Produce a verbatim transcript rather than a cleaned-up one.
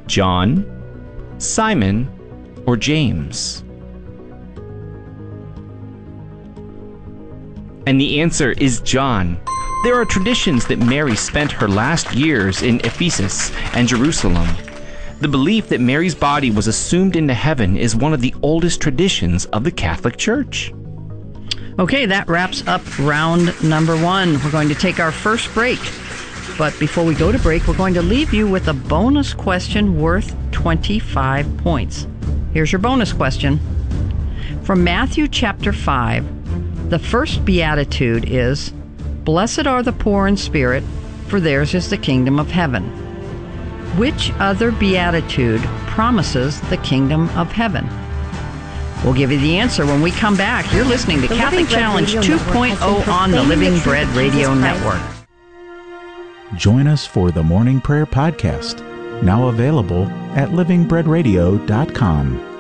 John, Simon, or James? And the answer is John. There are traditions that Mary spent her last years in Ephesus and Jerusalem. The belief that Mary's body was assumed into heaven is one of the oldest traditions of the Catholic Church. Okay, that wraps up round number one. We're going to take our first break. But before we go to break, we're going to leave you with a bonus question worth twenty-five points. Here's your bonus question. From Matthew chapter five, the first beatitude is, "Blessed are the poor in spirit, for theirs is the kingdom of heaven." Which other beatitude promises the kingdom of heaven? We'll give you the answer when we come back. You're listening to The Catholic Living Bread Challenge Radio two point oh Network has been on the proclaiming Living the truth Bread of Radio Jesus Christ. Network. Join us for the Morning Prayer Podcast, now available at living bread radio dot com.